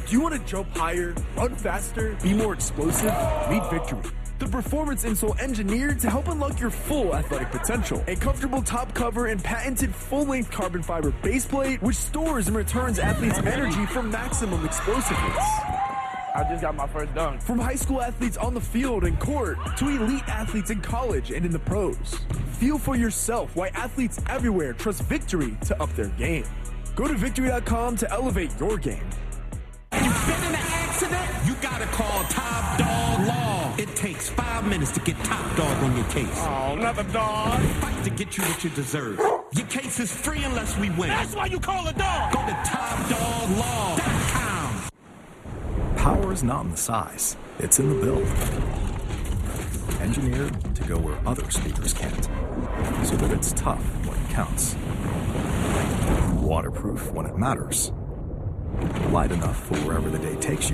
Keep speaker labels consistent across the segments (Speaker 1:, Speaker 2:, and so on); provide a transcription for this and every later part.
Speaker 1: Do you want to jump higher, run faster, be more explosive? Meet Victory, the performance insole engineered to help unlock your full athletic potential. A comfortable top cover and patented full-length carbon fiber base plate, which stores and returns athletes' energy for maximum explosiveness.
Speaker 2: I just got my first dunk.
Speaker 1: From high school athletes on the field and court to elite athletes in college and in the pros. Feel for yourself why athletes everywhere trust Victory to up their game. Go to victory.com to elevate your game.
Speaker 3: You've been in an accident? You gotta call Top Dog Law. It takes 5 minutes to get Top Dog on your case.
Speaker 2: Oh, another dog.
Speaker 3: Fight to get you what you deserve. Your case is free unless we win.
Speaker 2: That's why you call a dog.
Speaker 3: Go to TopDogLaw.com.
Speaker 4: Power is not in the size, it's in the build. Engineered to go where other speakers can't, so that it's tough when it counts. Waterproof when it matters. Light enough for wherever the day takes you.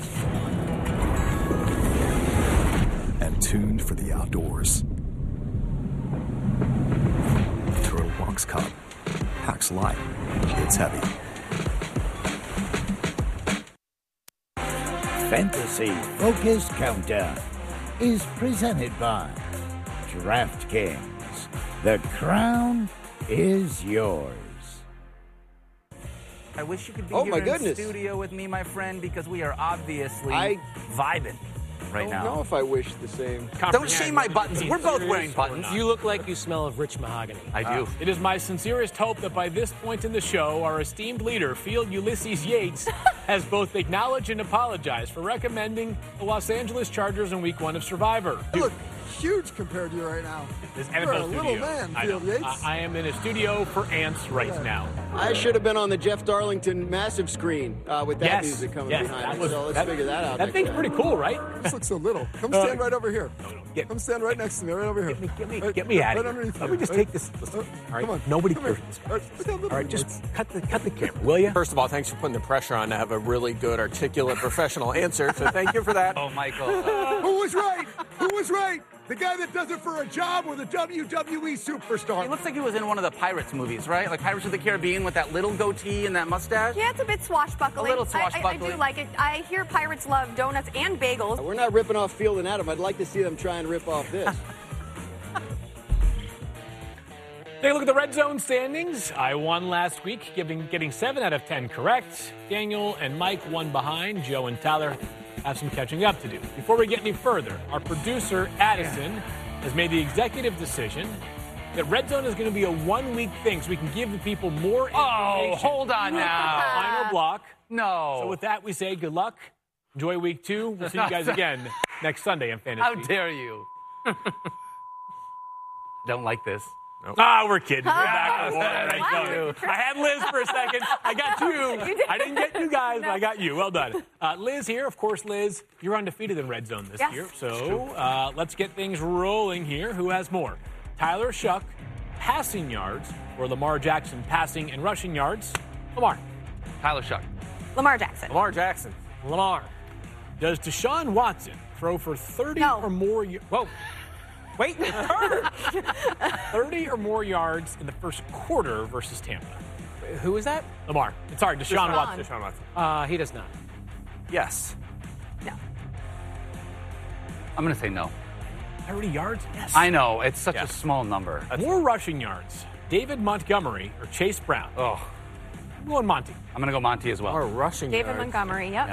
Speaker 4: And tuned for the outdoors. Turtle Box Cup. Packs light. It's heavy.
Speaker 5: Fantasy Focus Countdown is presented by DraftKings. The crown is yours.
Speaker 6: I wish you could be
Speaker 7: Oh,
Speaker 6: here
Speaker 7: my
Speaker 6: in
Speaker 7: goodness.
Speaker 6: the studio with me, my friend, because we are obviously vibing right now.
Speaker 7: I don't know if I wish the same.
Speaker 6: Don't shame my buttons. We're both wearing buttons.
Speaker 8: You look like you smell of rich mahogany.
Speaker 6: I do.
Speaker 9: It is my sincerest hope that by this point in the show, our esteemed leader, Field Ulysses Yates, has both acknowledged and apologized for recommending the Los Angeles Chargers in Week 1 of Survivor.
Speaker 10: You look huge compared to you right now.
Speaker 9: This
Speaker 10: You're
Speaker 9: NFL
Speaker 10: a little
Speaker 9: studio.
Speaker 10: man,
Speaker 9: I know.
Speaker 10: Field Yates.
Speaker 9: I am in a studio for ants right now.
Speaker 7: I should have been on the Jeff Darlington massive screen with that music coming behind me. So let's figure that out.
Speaker 9: That thing's pretty cool, right?
Speaker 10: This looks so little. Come stand right over here. Come stand right next to me, right over here.
Speaker 9: Get me out of
Speaker 10: right
Speaker 9: here.
Speaker 10: underneath
Speaker 9: Let
Speaker 10: you.
Speaker 9: me just take this. All right,
Speaker 10: Come on.
Speaker 9: nobody
Speaker 10: Come
Speaker 9: cares.
Speaker 10: here.
Speaker 9: All right, just cut the camera, will you?
Speaker 11: First of all, thanks for putting the pressure on to have a really good, articulate, professional answer. So thank you for that.
Speaker 6: Oh, Michael.
Speaker 10: Who was right? Who was right? The guy that does it for a job or the WWE superstar?
Speaker 6: He looks like he was in one of the Pirates movies, right? Like Pirates of the Caribbean with that little goatee and that mustache.
Speaker 12: Yeah, it's a bit swashbuckling.
Speaker 6: A little
Speaker 12: I
Speaker 6: swashbuckling.
Speaker 12: do like it. I hear pirates love donuts and bagels.
Speaker 7: We're not ripping off Field and Adam. I'd like to see them try and rip off this.
Speaker 9: Take a look at the Red Zone standings. I won last week, getting 7 out of 10 correct. Daniel and Mike won behind. Joe and Tyler have some catching up to do. Before we get any further, our producer, Addison, has made the executive decision that Red Zone is going to be a one-week thing so we can give the people more information.
Speaker 6: Oh, hold on now.
Speaker 9: Final block.
Speaker 6: No.
Speaker 9: So with that, we say good luck. Enjoy week 2. We'll see you guys again next Sunday on Fantasy.
Speaker 6: How dare you? Don't like this.
Speaker 9: Nope. We're kidding. We're back on board. I had Liz for a second. I got you. I didn't get you guys, but I got you. Well done. Liz here. Of course, Liz, you're undefeated in Red Zone this year. So let's get things rolling here. Who has more? Tyler Shuck, passing yards, or Lamar Jackson, passing and rushing yards? Lamar.
Speaker 6: Tyler Shuck.
Speaker 12: Lamar Jackson.
Speaker 11: Lamar Jackson.
Speaker 9: Lamar. Does Deshaun Watson throw for 30 or more yards? Whoa. Wait, 30 or more yards in the first quarter versus Tampa.
Speaker 8: Who is that?
Speaker 9: Lamar. Sorry, Deshaun Watson.
Speaker 11: Deshaun Watson.
Speaker 8: He does not.
Speaker 11: Yes.
Speaker 12: No.
Speaker 6: I'm going to say no.
Speaker 9: 30 yards? Yes.
Speaker 6: I know. It's such a small number.
Speaker 9: More rushing yards. David Montgomery or Chase Brown?
Speaker 6: Oh.
Speaker 9: I'm going Monty.
Speaker 6: I'm going to go Monty as well.
Speaker 11: Or rushing
Speaker 12: David
Speaker 11: yards.
Speaker 12: Montgomery, yep.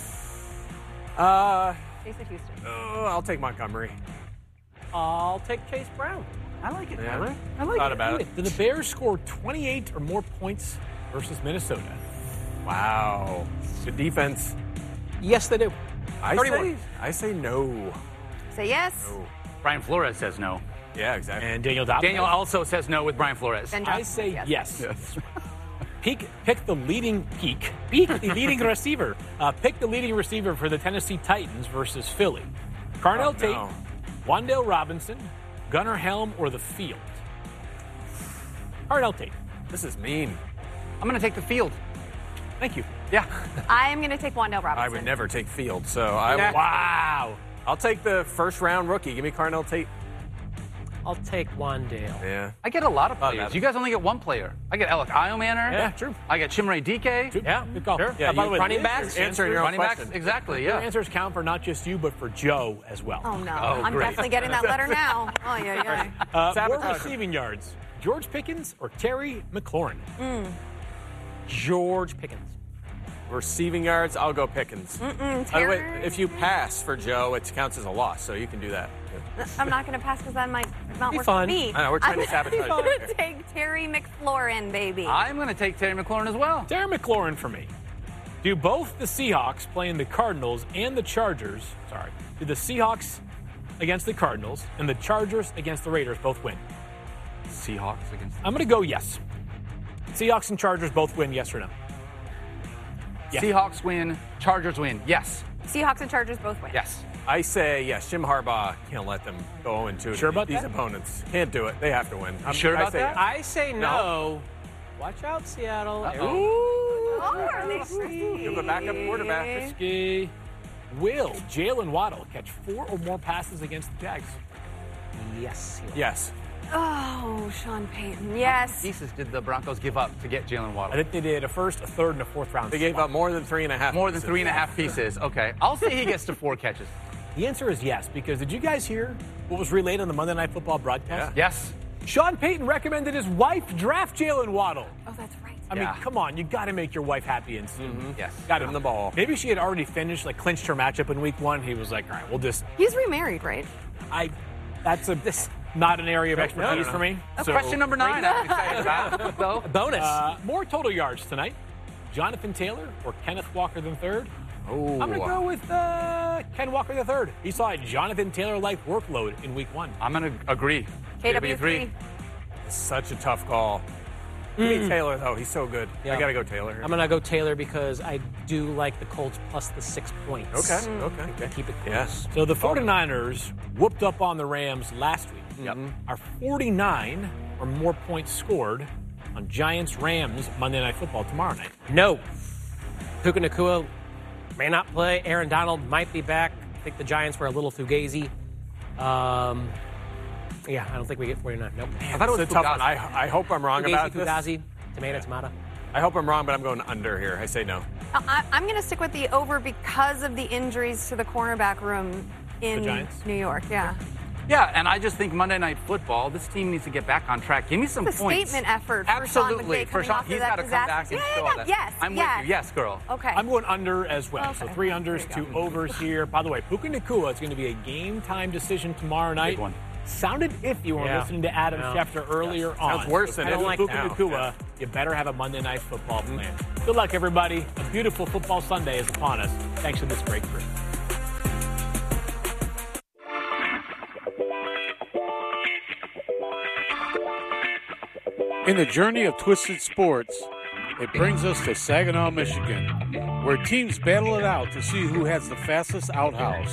Speaker 12: Jason Houston.
Speaker 11: I'll take Montgomery.
Speaker 8: I'll take Chase Brown.
Speaker 6: I like it.
Speaker 11: Yeah.
Speaker 6: I like
Speaker 11: Thought
Speaker 6: it.
Speaker 11: about it.
Speaker 9: Did the Bears score 28 or more points versus Minnesota?
Speaker 11: Wow. Good defense.
Speaker 8: Yes, they do.
Speaker 11: I say no.
Speaker 12: Say yes.
Speaker 11: No.
Speaker 6: Brian Flores says no.
Speaker 11: Yeah, exactly.
Speaker 9: And Daniel Dobbins?
Speaker 6: Daniel also says no with Brian Flores.
Speaker 12: Ben
Speaker 9: I
Speaker 12: Johnson
Speaker 9: say
Speaker 12: says
Speaker 9: yes.
Speaker 6: Yes.
Speaker 9: Pick the leading receiver. Pick the leading receiver for the Tennessee Titans versus Philly. Carnell Tate, Wan'Dale Robinson, Gunnar Helm, or the field? Carnell Tate.
Speaker 11: This is mean.
Speaker 6: I'm going to take the field.
Speaker 9: Thank you.
Speaker 6: Yeah.
Speaker 12: I am going to take Wan'Dale Robinson.
Speaker 11: I would never take field, so
Speaker 9: Wow.
Speaker 11: I'll take the first round rookie. Give me Carnell Tate.
Speaker 8: I'll take Wandale.
Speaker 11: Yeah.
Speaker 6: I get a lot of
Speaker 11: Thought
Speaker 6: players.
Speaker 11: about it.
Speaker 6: You guys only get one player. I get Alec Iomanner.
Speaker 9: Yeah, true.
Speaker 6: I get Chimere Dike.
Speaker 9: Yeah, good call.
Speaker 8: Sure.
Speaker 9: Yeah, by the way,
Speaker 8: running
Speaker 9: Liz,
Speaker 8: backs?
Speaker 9: your
Speaker 11: Answering your own
Speaker 6: Running backs,
Speaker 11: question.
Speaker 6: exactly,
Speaker 9: Your
Speaker 6: yeah.
Speaker 9: answers count for not just you, but for Joe as well.
Speaker 12: Oh, no.
Speaker 6: Oh,
Speaker 12: I'm
Speaker 6: great.
Speaker 12: definitely getting that letter now. Oh, yeah.
Speaker 9: More
Speaker 11: Sabotage.
Speaker 9: receiving yards. George Pickens or Terry McLaurin?
Speaker 8: George Pickens.
Speaker 11: Receiving yards, I'll go Pickens. By the way, if you pass for Joe, it counts as a loss, so you can do that.
Speaker 12: I'm not going to pass because that might not
Speaker 8: Be
Speaker 12: work
Speaker 8: fun.
Speaker 12: for me.
Speaker 11: I know, we're trying to
Speaker 12: I'm
Speaker 11: sabotage
Speaker 12: going
Speaker 11: you
Speaker 12: to
Speaker 11: here.
Speaker 12: take Terry McLaurin, baby.
Speaker 6: I'm going to take Terry McLaurin as well.
Speaker 9: Terry McLaurin for me. Do both the Seahawks playing the Cardinals and the Chargers, do the Seahawks against the Cardinals and the Chargers against the Raiders both win?
Speaker 6: Seahawks against.
Speaker 9: I'm going to go yes. Seahawks and Chargers both win, yes or no? Yes.
Speaker 6: Seahawks win. Chargers win. Yes.
Speaker 12: Seahawks and Chargers both win.
Speaker 6: Yes.
Speaker 11: I say yes. Jim Harbaugh can't let them go 0-2.
Speaker 9: Sure about
Speaker 11: these
Speaker 9: that?
Speaker 11: opponents can't do it. They have to win. I'm
Speaker 6: sure
Speaker 11: I
Speaker 6: about
Speaker 11: say
Speaker 6: that?
Speaker 11: yes.
Speaker 8: I say no. Watch out, Seattle.
Speaker 12: Oh, are they risky?
Speaker 11: Give a backup quarterback.
Speaker 9: Risky. Will Jalen Waddle catch 4 or more passes against the Jags?
Speaker 8: Yes.
Speaker 11: Yes.
Speaker 12: Oh, Sean Payton. Yes.
Speaker 6: Pieces did the Broncos give up to get Jalen
Speaker 9: I
Speaker 6: Waddle?
Speaker 9: think they did a first, a third, and a fourth round.
Speaker 11: They gave up more than 3.5.
Speaker 6: More than 3.5 pieces. Okay. I'll say he gets to 4 catches.
Speaker 9: The answer is yes, because did you guys hear what was relayed on the Monday Night Football broadcast?
Speaker 6: Yes.
Speaker 9: Sean Payton recommended his wife draft Jalen Waddle.
Speaker 12: Oh, that's right.
Speaker 9: I mean, come on, you got to make your wife happy and
Speaker 6: Yes.
Speaker 9: got
Speaker 11: Give him the ball.
Speaker 9: Maybe she had already finished, like clinched her matchup in week 1. He was like, all right, we'll just.
Speaker 12: He's remarried, right?
Speaker 9: That's not an area of expertise for me. So,
Speaker 6: Question number 9. I'm excited about. So,
Speaker 8: Bonus.
Speaker 9: more total yards tonight. Jonathan Taylor or Kenneth Walker III?
Speaker 6: oh,
Speaker 9: I'm going to go with Ken Walker III. He saw a Jonathan Taylor-like workload in week 1.
Speaker 6: I'm going to agree.
Speaker 12: KW3.
Speaker 11: It's such a tough call. Give me Taylor, though. He's so good.
Speaker 8: Yeah.
Speaker 11: I got to go Taylor here.
Speaker 8: I'm going to go Taylor because I do like the Colts plus the 6 points.
Speaker 11: Okay.
Speaker 8: Keep it close.
Speaker 11: Yes.
Speaker 9: So the 49ers whooped up on the Rams last week. Are 49 or more points scored on Giants-Rams Monday Night Football tomorrow night?
Speaker 8: No. Puka Nacua may not play. Aaron Donald might be back. I think the Giants were a little fugazi. Yeah, I don't think we get 49. Nope.
Speaker 6: I thought it was
Speaker 11: It's a tough
Speaker 6: Fugazi.
Speaker 11: one. I hope I'm wrong about this.
Speaker 8: Fugazi, tomato.
Speaker 11: I hope I'm wrong, but I'm going under here. I say no.
Speaker 12: I'm going to stick with the over because of the injuries to the cornerback room in
Speaker 9: Giants?
Speaker 12: New York. Yeah.
Speaker 6: Yeah, and I just think Monday Night Football, this team needs to get back on track. Give me some
Speaker 12: It's a
Speaker 6: points.
Speaker 12: statement effort for
Speaker 6: Absolutely.
Speaker 12: Sean McVay
Speaker 6: For
Speaker 12: coming
Speaker 6: Sean,
Speaker 12: off of
Speaker 6: he's
Speaker 12: that
Speaker 6: got to come back and
Speaker 12: disaster.
Speaker 6: show
Speaker 12: Yeah,
Speaker 6: that.
Speaker 12: yes,
Speaker 6: I'm
Speaker 12: yes.
Speaker 6: with you. Yes, girl.
Speaker 12: Okay.
Speaker 9: I'm going under as well. So
Speaker 12: Okay.
Speaker 9: 3 unders, 2 overs here. By the way, Puka Nacua is going to be a game-time decision tomorrow night.
Speaker 6: Big one.
Speaker 9: Sounded iffy when we were listening to Adam Schefter earlier on.
Speaker 11: Sounds worse than
Speaker 9: if
Speaker 11: it
Speaker 9: it's
Speaker 11: is
Speaker 9: Puka
Speaker 11: now.
Speaker 9: Nacua, you better have a Monday Night Football plan. Good luck, everybody. A beautiful football Sunday is upon us. Thanks for this great crew.
Speaker 13: In the journey of Twisted Sports, it brings us to Saginaw, Michigan, where teams battle it out to see who has the fastest outhouse.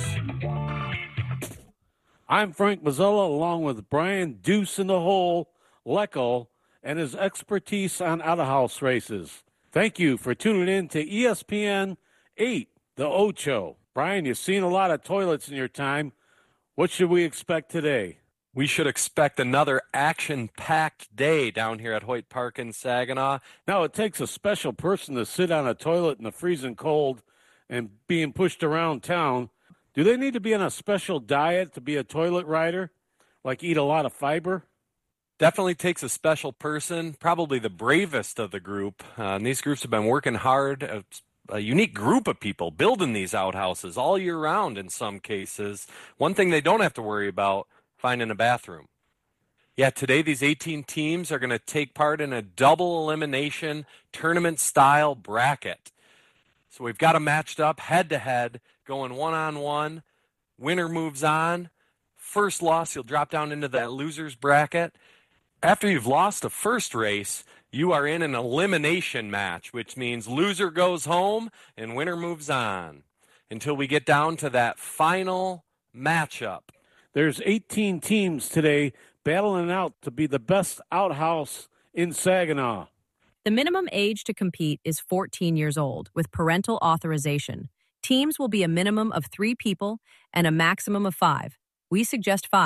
Speaker 13: I'm Frank Mazzella, along with Brian Deuce in the Hole, Lecco, and his expertise on outhouse races. Thank you for tuning in to ESPN 8, the Ocho. Brian, you've seen a lot of toilets in your time. What should we expect today?
Speaker 14: We should expect another action-packed day down here at Hoyt Park in Saginaw.
Speaker 13: Now, it takes a special person to sit on a toilet in the freezing cold and being pushed around town. Do they need to be on a special diet to be a toilet rider? Like eat a lot of fiber?
Speaker 14: Definitely takes a special person, probably the bravest of the group. And these groups have been working hard, a unique group of people building these outhouses all year round in some cases. One thing they don't have to worry about, finding a bathroom. Yeah, today these 18 teams are going to take part in a double elimination tournament-style bracket. So we've got them matched up head-to-head, going one-on-one. Winner moves on. First loss, you'll drop down into that loser's bracket. After you've lost the first race, you are in an elimination match, which means loser goes home and winner moves on until we get down to that final matchup.
Speaker 13: There's 18 teams today battling out to be the best outhouse in Saginaw.
Speaker 15: The minimum age to compete is 14 years old with parental authorization. Teams will be a minimum of 3 people and a maximum of 5. We suggest 5.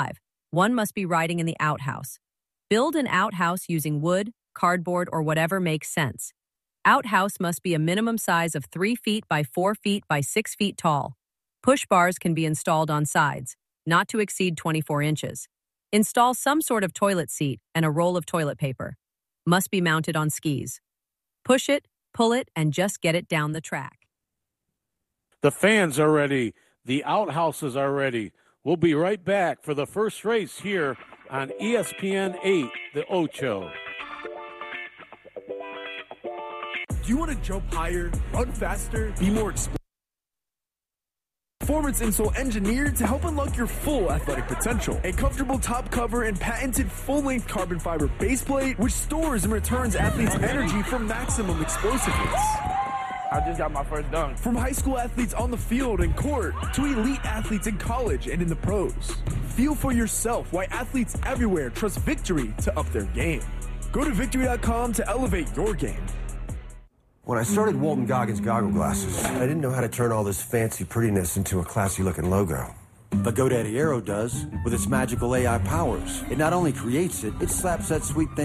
Speaker 15: One must be riding in the outhouse. Build an outhouse using wood, cardboard, or whatever makes sense. Outhouse must be a minimum size of 3 feet by 4 feet by 6 feet tall. Push bars can be installed on sides, not to exceed 24 inches. Install some sort of toilet seat and a roll of toilet paper. Must be mounted on skis. Push it, pull it, and just get it down the track.
Speaker 13: The fans are ready. The outhouses are ready. We'll be right back for the first race here on ESPN 8, the Ocho.
Speaker 1: Do you want to jump higher, run faster, be more explosive? Performance insole engineered to help unlock your full athletic potential. A comfortable top cover and patented full-length carbon fiber base plate, which stores and returns athletes' energy for maximum explosiveness.
Speaker 2: I just got my first dunk.
Speaker 1: From high school athletes on the field and court to elite athletes in college and in the pros. Feel for yourself why athletes everywhere trust Victory to up their game. Go to Victory.com to elevate your game.
Speaker 16: When I started Walton Goggins Goggle Glasses, I didn't know how to turn all this fancy prettiness into a classy-looking logo. But GoDaddy Aero does, with its magical AI powers. It not only creates it, it slaps that sweet thing